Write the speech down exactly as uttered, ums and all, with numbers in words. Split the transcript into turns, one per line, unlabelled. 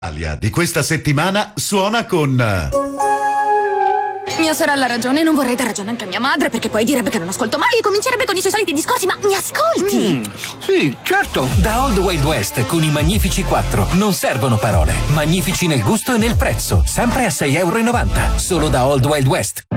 Italia di questa settimana suona con...
Mia sorella ha ragione, non vorrei dar ragione anche a mia madre, perché poi direbbe che non ascolto mai e comincerebbe con i suoi soliti discorsi, ma mi ascolti?
Mm, sì, certo. Da Old Wild West con i Magnifici quattro non servono parole. Magnifici nel gusto e nel prezzo, sempre a sei e novanta euro, solo da Old Wild West.